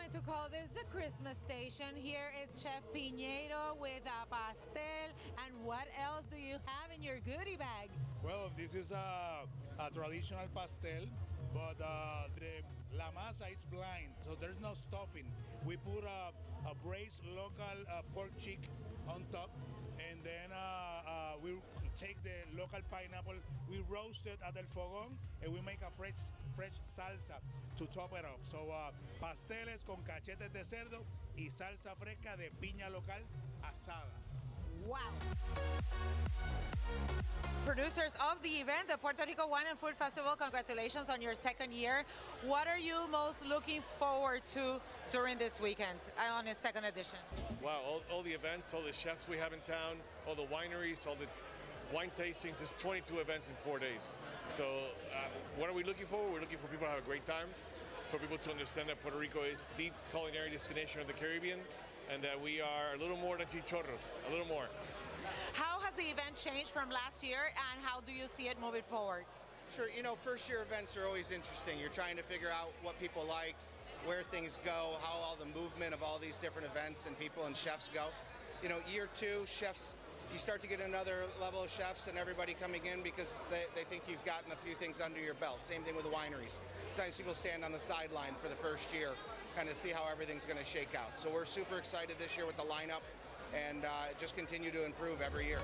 going to call this the Christmas station. Here is Chef Piñeiro with a pastel. And what else do you have in your goodie bag? Well, this is a traditional pastel, but la masa is blind, so there's no stuffing. We put a braised local pork cheek on top, and then we take the local pineapple, we roast it at el fogón, and we make a fresh salsa to top it off. So pasteles con cachetes de cerdo y salsa fresca de piña local asada. Wow. Producers of the event, the Puerto Rico Wine and Food Festival, congratulations on your second year. What are you most looking forward to during this weekend on its second edition? Wow, all the events, all the chefs we have in town, all the wineries, all the wine tastings. There's 22 events in 4 days. So what are we looking for? We're looking for people to have a great time, for people to understand that Puerto Rico is the culinary destination of the Caribbean, and that we are a little more than chichorros, a little more. How has the event changed from last year, and how do you see it moving forward? Sure, first year events are always interesting. You're trying to figure out what people like, where things go, how all the movement of all these different events and people and chefs go. Year two, chefs, you start to get another level of chefs and everybody coming in because they think you've gotten a few things under your belt. Same thing with the wineries. Sometimes people stand on the sideline for the first year, kind of see how everything's going to shake out. So we're super excited this year with the lineup, and just continue to improve every year.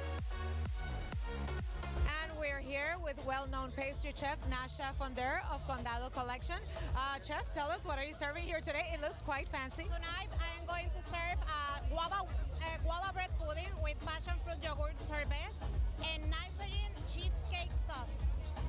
And we're here with well-known pastry chef Nasha Fonder of Condado Collection. Chef, tell us, what are you serving here today? It looks quite fancy. Tonight I'm going to serve guava bread pudding with passion fruit yogurt sorbet and nitrogen cheesecake sauce.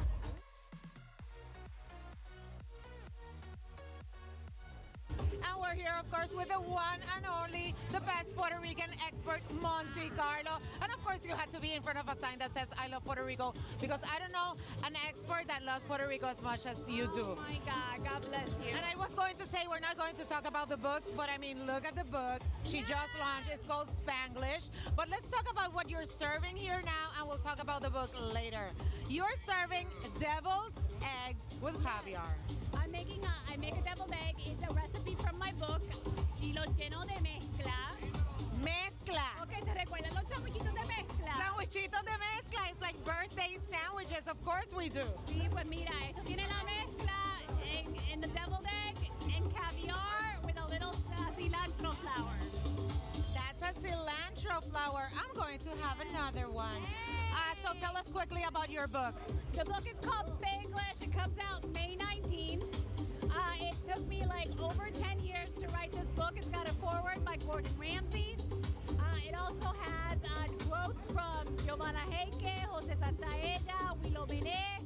And we're here, of course, with the one and only, the best Puerto Rican expert, Monte Carlo. And of course, you had to be in front of a sign that says, I love Puerto Rico, because I don't know an expert that loves Puerto Rico as much as you do. Oh my God, God bless you. And I was going to say, we're not going to talk about the book, but I mean, look at the book. She just launched, it's called Spanglish. But let's talk about what you're serving here now, and we'll talk about the book later. You're serving deviled eggs with caviar. I make a deviled egg. It's a recipe from my book. Y lo lleno de mezcla. Mezcla. Okay, ¿se recuerdan los sandwichitos de mezcla? Sandwichitos de mezcla. It's like birthday sandwiches. Of course we do. Sí, pues mira, esto tiene la mezcla en the deviled egg and caviar with a little cilantro flower. That's a cilantro flower. I'm going to have another one. So tell us quickly about your book. The book is called Spanglish. It comes out May 19. It took me like over 10 years to write this book. It's got a foreword by Gordon Ramsay. It also has quotes from Giovanna Heike, Jose Santaella, Willow Benet,